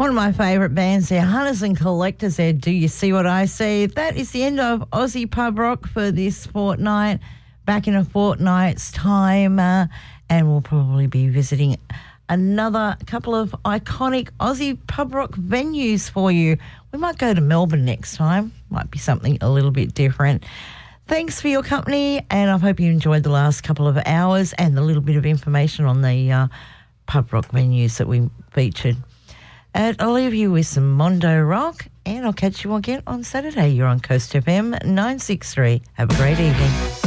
One of my favourite bands there, Hunters and Collectors there, Do You See What I See? That is the end of Aussie Pub Rock for this fortnight. Back in a fortnight's time, and we'll probably be visiting another couple of iconic Aussie pub rock venues for you. We might go to Melbourne next time. Might be something a little bit different. Thanks for your company, and I hope you enjoyed the last couple of hours and the little bit of information on the pub rock venues that we featured. And I'll leave you with some Mondo Rock, and I'll catch you again on Saturday. You're on Coast FM 963. Have a great evening.